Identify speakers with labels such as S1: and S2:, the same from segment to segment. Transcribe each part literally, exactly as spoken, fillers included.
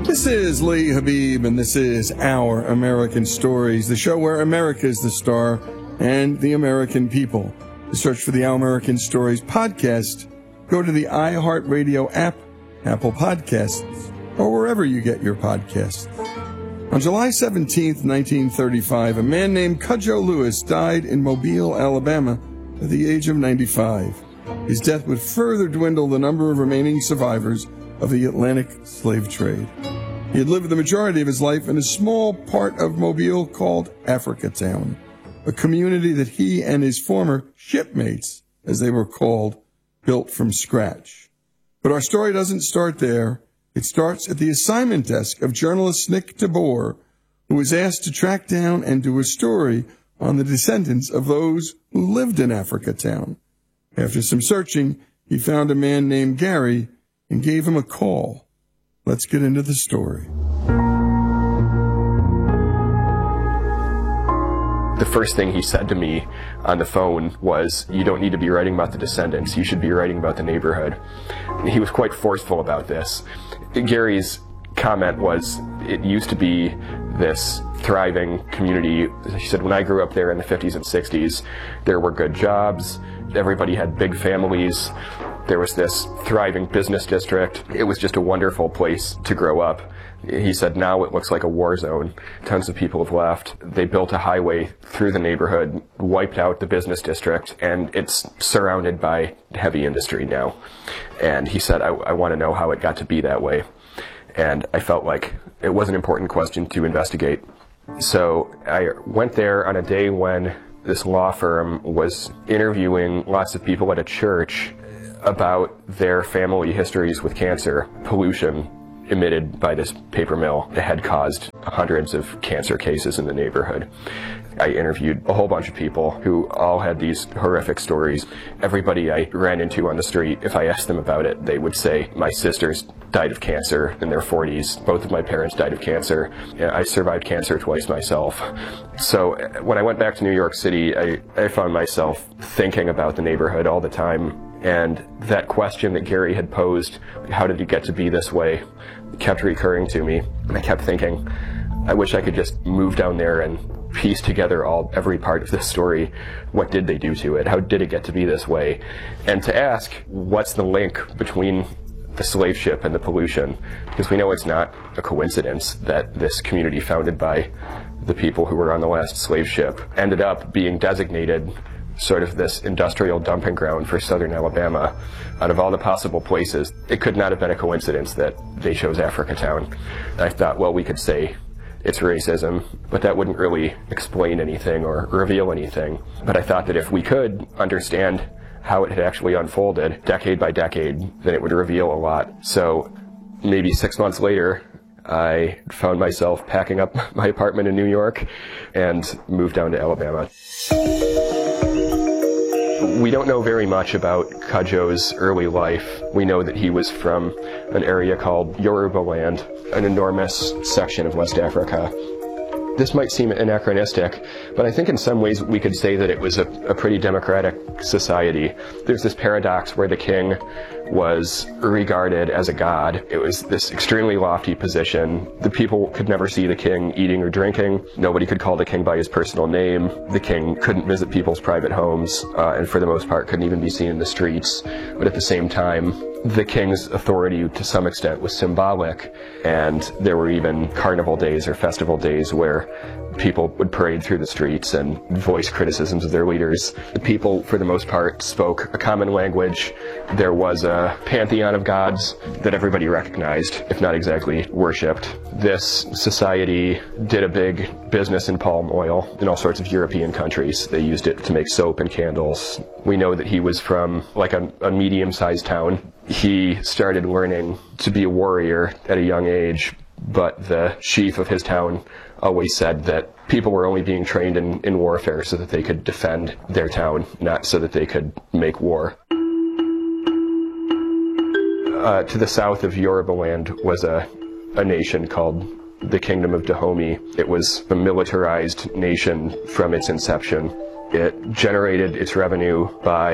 S1: This is Lee Habib, and this is Our American Stories, the show where America is the star and the American people. To search for the Our American Stories podcast, go to the iHeartRadio app, Apple Podcasts, or wherever you get your podcasts. On July seventeenth, nineteen thirty-five, a man named Cudjoe Lewis died in Mobile, Alabama, at the age of ninety-five. His death would further dwindle the number of remaining survivors of the Atlantic slave trade. He had lived the majority of his life in a small part of Mobile called Africatown, a community that he and his former shipmates, as they were called, built from scratch. But our story doesn't start there. It starts at the assignment desk of journalist Nick DeBoer, who was asked to track down and do a story on the descendants of those who lived in Africatown. After some searching, he found a man named Gary and gave him a call. Let's get into the story.
S2: The first thing he said to me on the phone was, "You don't need to be writing about the descendants, you should be writing about the neighborhood." And he was quite forceful about this. Gary's comment was, it used to be this thriving community. He said, when I grew up there in the fifties and sixties, there were good jobs, everybody had big families, there was this thriving business district. It was just a wonderful place to grow up. He said, now it looks like a war zone. Tons of people have left. They built a highway through the neighborhood, wiped out the business district, and it's surrounded by heavy industry now. And he said, I, I want to know how it got to be that way. And I felt like it was an important question to investigate. So I went there on a day when this law firm was interviewing lots of people at a church about their family histories with cancer. Pollution emitted by this paper mill had caused hundreds of cancer cases in the neighborhood. I interviewed a whole bunch of people who all had these horrific stories. Everybody I ran into on the street, if I asked them about it, they would say, my sisters died of cancer in their forties. Both of my parents died of cancer. I survived cancer twice myself. So when I went back to New York City, I, I found myself thinking about the neighborhood all the time. And that question that Gary had posed, how did it get to be this way, kept recurring to me. And I kept thinking, I wish I could just move down there and piece together all every part of this story. What did they do to it? How did it get to be this way? And to ask, what's the link between the slave ship and the pollution? Because we know it's not a coincidence that this community founded by the people who were on the last slave ship ended up being designated sort of this industrial dumping ground for southern Alabama. Out of all the possible places, it could not have been a coincidence that they chose Africatown. I thought, well, we could say it's racism, but that wouldn't really explain anything or reveal anything. But I thought that if we could understand how it had actually unfolded, decade by decade, then it would reveal a lot. So maybe six months later, I found myself packing up my apartment in New York and moved down to Alabama. We don't know very much about Cudjoe's early life. We know that he was from an area called Yoruba land, an enormous section of West Africa. This might seem anachronistic, but I think in some ways we could say that it was a, a pretty democratic society. There's this paradox where the king was regarded as a god. It was this extremely lofty position. The people could never see the king eating or drinking. Nobody could call the king by his personal name. The king couldn't visit people's private homes, uh, and for the most part couldn't even be seen in the streets. But at the same time, the king's authority to some extent was symbolic, and there were even carnival days or festival days where people would parade through the streets and voice criticisms of their leaders. The people, for the most part, spoke a common language. There was a pantheon of gods that everybody recognized, if not exactly worshipped. This society did a big business in palm oil in all sorts of European countries. They used it to make soap and candles. We know that he was from like a, a medium-sized town. He started learning to be a warrior at a young age, but the chief of his town always said that people were only being trained in, in warfare so that they could defend their town, not so that they could make war. Uh, to the south of Yoruba land was a, a nation called the Kingdom of Dahomey. It was a militarized nation from its inception. It generated its revenue by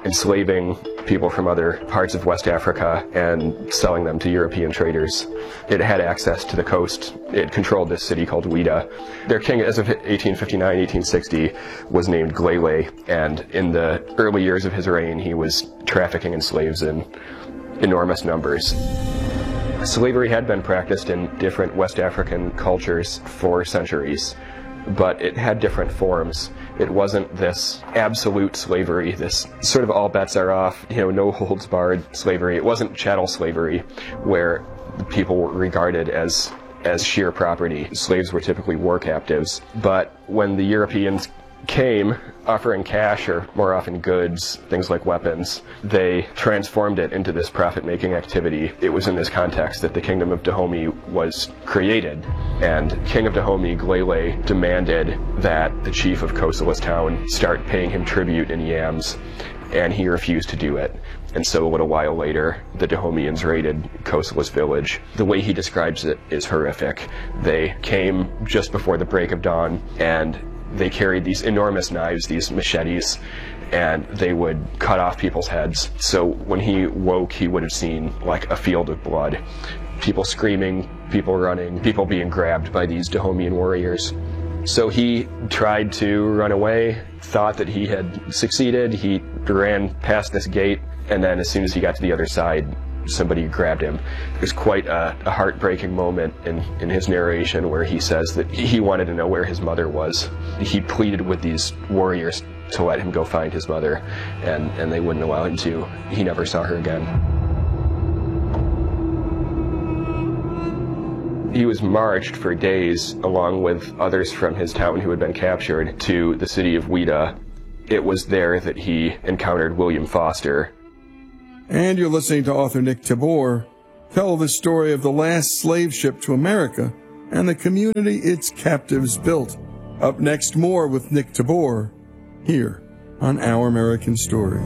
S2: enslaving people from other parts of West Africa and selling them to European traders. It had access to the coast. It controlled this city called Ouidah. Their king, as of eighteen fifty-nine, eighteen sixty, was named Glele, and in the early years of his reign, he was trafficking in slaves in enormous numbers. Slavery had been practiced in different West African cultures for centuries, but it had different forms. It wasn't this absolute slavery, this sort of all bets are off, you know, no holds barred slavery. It wasn't chattel slavery, where people were regarded as as sheer property. Slaves were typically war captives. But when the Europeans came offering cash, or more often goods, things like weapons, they transformed it into this profit-making activity. It was in this context that the Kingdom of Dahomey was created, and King of Dahomey, Glele, demanded that the chief of Kosola's town start paying him tribute in yams, and he refused to do it. And so a little while later, the Dahomeans raided Kosola's village. The way he describes it is horrific. They came just before the break of dawn, and they carried these enormous knives, these machetes, and they would cut off people's heads. So when he woke, he would have seen like a field of blood. People screaming, people running, people being grabbed by these Dahomean warriors. So he tried to run away, thought that he had succeeded. He ran past this gate, and then as soon as he got to the other side, somebody grabbed him. It was quite a, a heartbreaking moment in, in his narration, where he says that he wanted to know where his mother was. He pleaded with these warriors to let him go find his mother, and, and they wouldn't allow him to. He never saw her again. He was marched for days, along with others from his town who had been captured, to the city of Ouidah. It was there that he encountered William Foster.
S1: And you're listening to author Nick Tabor tell the story of the last slave ship to America and the community its captives built. Up next, more with Nick Tabor here on Our American Stories.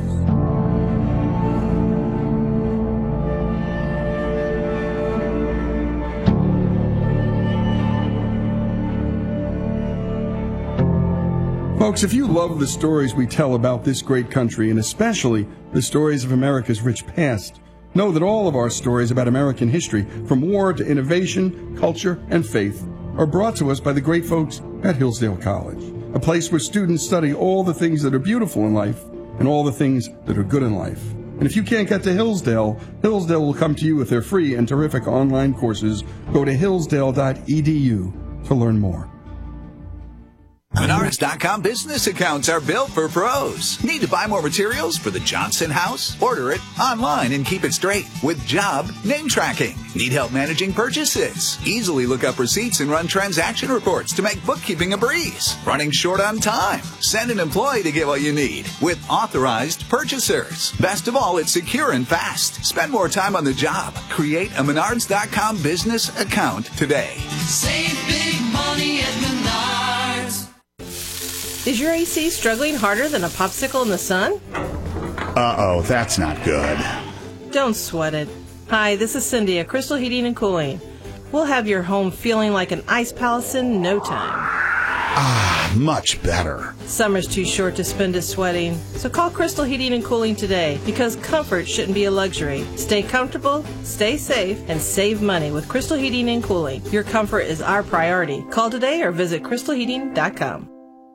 S1: Folks, if you love the stories we tell about this great country, and especially the stories of America's rich past, know that all of our stories about American history, from war to innovation, culture, and faith, are brought to us by the great folks at Hillsdale College, a place where students study all the things that are beautiful in life and all the things that are good in life. And if you can't get to Hillsdale, Hillsdale will come to you with their free and terrific online courses. Go to hillsdale dot e d u to learn more.
S3: Menards dot com business accounts are built for pros. Need to buy more materials for the Johnson house? Order it online and keep it straight with job name tracking. Need help managing purchases? Easily look up receipts and run transaction reports to make bookkeeping a breeze. Running short on time? Send an employee to get what you need with authorized purchasers. Best of all, it's secure and fast. Spend more time on the job. Create a Menards dot com business account today.
S4: Save big money at Menards.
S5: Is your A C struggling harder than a popsicle in the sun?
S6: Uh-oh, that's not good.
S5: Don't sweat it. Hi, this is Cindy at Crystal Heating and Cooling. We'll have your home feeling like an ice palace in no time.
S6: Ah, much better.
S5: Summer's too short to spend it sweating, so call Crystal Heating and Cooling today, because comfort shouldn't be a luxury. Stay comfortable, stay safe, and save money with Crystal Heating and Cooling. Your comfort is our priority. Call today or visit crystal heating dot com.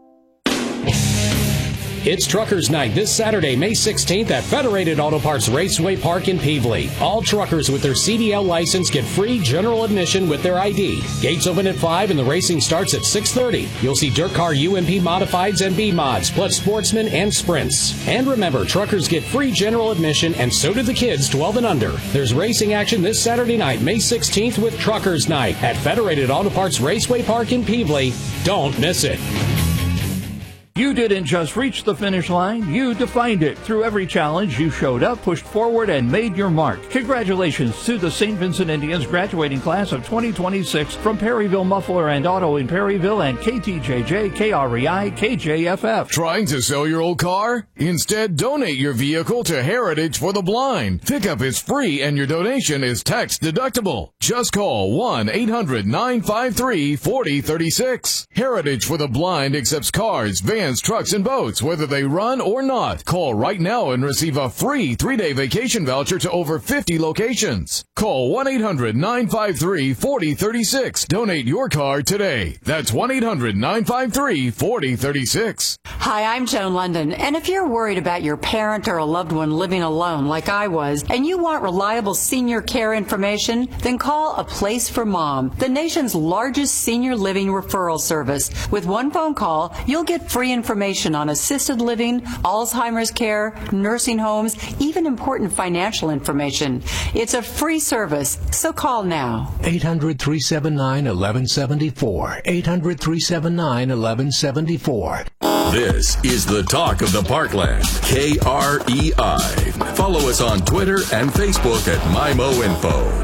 S7: It's Truckers Night this Saturday, May sixteenth at Federated Auto Parts Raceway Park in Pevely. All truckers with their C D L license get free general admission with their I D. Gates open at five and the racing starts at six thirty. You'll see dirt car U M P modifieds and B-mods, plus sportsmen and sprints. And remember, truckers get free general admission, and so do the kids twelve and under. There's racing action this Saturday night, May sixteenth with Truckers Night at Federated Auto Parts Raceway Park in Pevely. Don't miss it.
S8: You didn't just reach the finish line, you defined it. Through every challenge, you showed up, pushed forward, and made your mark. Congratulations to the Saint Vincent Indians graduating class of twenty twenty-six from Perryville Muffler and Auto in Perryville and K T J J, K R E I, K J F F.
S9: Trying to sell your old car? Instead, donate your vehicle to Heritage for the Blind. Pickup is free and your donation is tax deductible. Just call one eight hundred nine five three four zero three six. Heritage for the Blind accepts cars, vans, vans, trucks, and boats, whether they run or not. Call right now and receive a free three-day vacation voucher to over fifty locations. Call one eight hundred nine five three four zero three six. Donate your car today. That's one eight hundred nine five three four zero three six.
S10: Hi, I'm Joan London, and if you're worried about your parent or a loved one living alone like I was, and you want reliable senior care information, then call A Place for Mom, the nation's largest senior living referral service. With one phone call, you'll get free information on assisted living, Alzheimer's care, nursing homes, even important financial information. It's a free service, so call now.
S11: eight hundred three seven nine one one seven four. eight hundred three seven nine one one seven four.
S12: This is the talk of the Parkland, K R E I. Follow us on Twitter and Facebook at MyMoInfo.